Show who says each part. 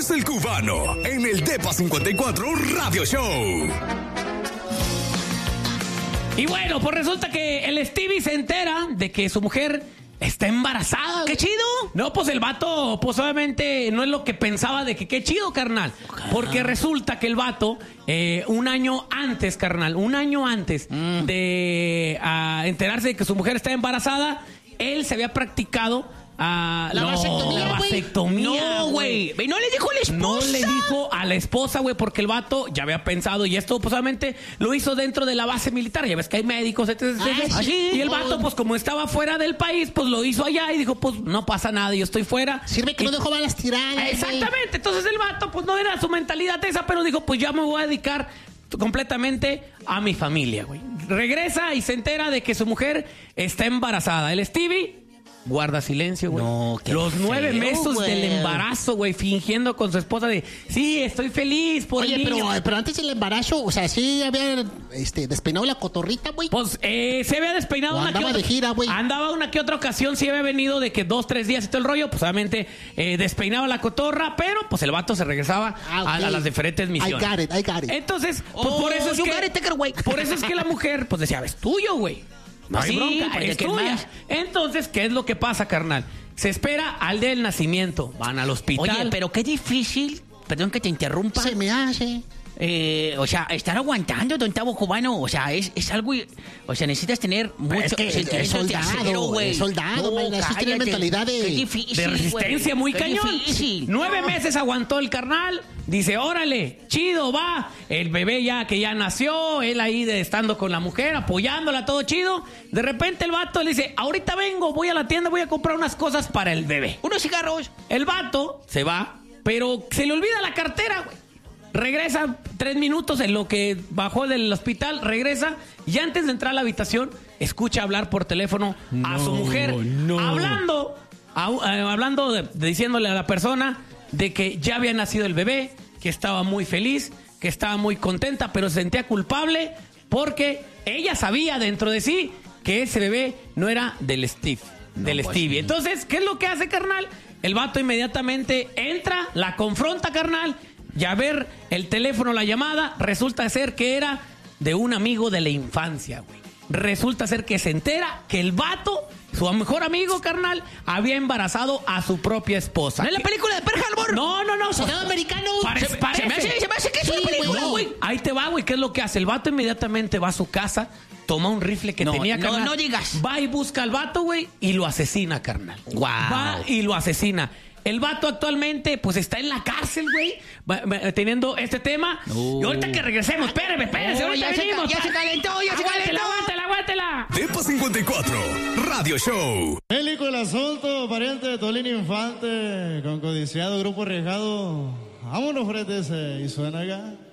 Speaker 1: Somos el Cubano en el Depa 54 Radio Show.
Speaker 2: Y bueno, pues resulta que el Stevie se entera de que su mujer está embarazada.
Speaker 3: ¡Qué chido!
Speaker 2: No, pues el vato, pues obviamente no es lo que pensaba de que qué chido, carnal. Porque resulta que el vato, un año antes de enterarse de que su mujer está embarazada, él se había practicado
Speaker 3: La vasectomía.
Speaker 2: No, güey.
Speaker 3: ¿No le dijo a la esposa?
Speaker 2: No le dijo a la esposa, güey, porque el vato ya había pensado, y esto pues obviamente lo hizo dentro de la base militar. Ya ves que hay médicos, etc.
Speaker 3: Sí.
Speaker 2: Y el vato, pues como estaba fuera del país, pues lo hizo allá y dijo, pues no pasa nada, yo estoy fuera.
Speaker 3: Sirve que no dejó balas tiradas.
Speaker 2: Exactamente. Entonces el vato, pues no era su mentalidad esa, pero dijo, pues ya me voy a dedicar completamente a mi familia, güey. Regresa y se entera de que su mujer está embarazada. El Stevie guarda silencio, güey.
Speaker 3: No, qué
Speaker 2: Los 9
Speaker 3: feo,
Speaker 2: meses
Speaker 3: güey.
Speaker 2: del embarazo, güey, fingiendo con su esposa de, sí, estoy feliz por el niño.
Speaker 3: Pero antes del embarazo, o sea, sí había despeinado la cotorrita, güey.
Speaker 2: Pues se había despeinado
Speaker 3: O
Speaker 2: una que
Speaker 3: andaba
Speaker 2: otra.
Speaker 3: de gira, güey.
Speaker 2: Andaba una que otra ocasión, sí había venido de que 2-3 días y todo el rollo. Pues obviamente despeinaba la cotorra, pero pues el vato se regresaba
Speaker 3: okay.
Speaker 2: a las diferentes misiones.
Speaker 3: I got it.
Speaker 2: Entonces, pues por eso es que la mujer, pues decía, es tuyo, güey. No hay
Speaker 3: Sí,
Speaker 2: bronca,
Speaker 3: pues,
Speaker 2: es
Speaker 3: ¿qué
Speaker 2: tuya.
Speaker 3: más?
Speaker 2: Entonces, ¿qué es lo que pasa, carnal? Se espera al día del nacimiento. Van al hospital.
Speaker 4: Oye, pero qué difícil, perdón que te interrumpa.
Speaker 3: Se me hace.
Speaker 4: O sea, estar aguantando, don Tavo Cubano, o sea, es algo, o sea, necesitas tener mucho
Speaker 3: Es que
Speaker 4: sentimiento
Speaker 3: es
Speaker 4: de acero,
Speaker 3: soldado,
Speaker 4: güey.
Speaker 3: es soldado, man, eso tiene
Speaker 4: cállate.
Speaker 3: mentalidad de-
Speaker 4: Qué difícil,
Speaker 2: De resistencia
Speaker 4: güey.
Speaker 2: muy
Speaker 4: Qué
Speaker 2: cañón.
Speaker 4: difícil.
Speaker 2: 9 meses aguantó el carnal. Dice, órale, chido, va. El bebé que ya nació, él ahí estando con la mujer, apoyándola, todo chido. De repente el vato le dice, ahorita vengo, voy a la tienda, voy a comprar unas cosas para el bebé.
Speaker 4: Unos cigarros.
Speaker 2: El vato se va, pero se le olvida la cartera, güey. Regresa 3 minutos en lo que bajó del hospital, regresa y antes de entrar a la habitación escucha hablar por teléfono a su mujer, hablando diciéndole a la persona de que ya había nacido el bebé, que estaba muy feliz, que estaba muy contenta, pero se sentía culpable porque ella sabía dentro de sí que ese bebé no era del Stevie. Entonces, ¿qué es lo que hace, carnal? El vato inmediatamente entra, la confronta, carnal. Y a ver el teléfono, la llamada, resulta ser que era de un amigo de la infancia, güey. Resulta ser que se entera que el vato, su mejor amigo, carnal, había embarazado a su propia esposa.
Speaker 4: ¿No es la película de Pearl Harbor?
Speaker 2: No.
Speaker 3: Soldado americano.
Speaker 2: Parece.
Speaker 4: Se me hace que es una
Speaker 3: Sí,
Speaker 4: película,
Speaker 3: güey.
Speaker 4: güey.
Speaker 2: Ahí te va, güey. ¿Qué es lo que hace? El vato inmediatamente va a su casa, toma un rifle que
Speaker 4: No,
Speaker 2: tenía,
Speaker 4: no,
Speaker 2: carnal.
Speaker 4: no digas.
Speaker 2: Va y busca al vato, güey, y lo asesina, carnal.
Speaker 4: Guau.
Speaker 2: Va y lo asesina. El vato actualmente, pues, está en la cárcel, güey, teniendo este tema. Y ahorita que regresemos, espérese, ahorita venimos.
Speaker 4: Ya se calentó.
Speaker 2: Aguántela.
Speaker 1: Depa 54 Radio Show.
Speaker 5: Mélico el asunto, pariente de Tolín Infante, con codiciado grupo arriesgado. Vámonos, frente ese, y suena acá.